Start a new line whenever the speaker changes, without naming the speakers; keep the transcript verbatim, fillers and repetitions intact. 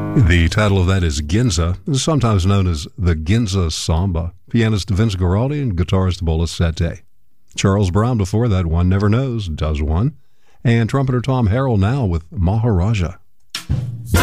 The title of that is Ginza, sometimes known as the Ginza Samba. Pianist Vince Guaraldi and guitarist Bola Sete. Charles Brown before that, One Never Knows, does one. And trumpeter Tom Harrell now with Maharaja.